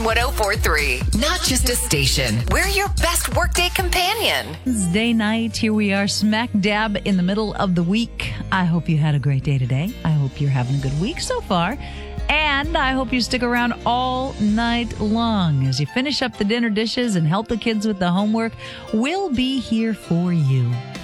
FM 1043. Not just a station. We're your best workday companion. Wednesday night. Here we are, smack dab in the middle of the week. I hope you had a great day today. I hope you're having a good week so far. And I hope you stick around all night long as you finish up the dinner dishes and help the kids with the homework. We'll be here for you.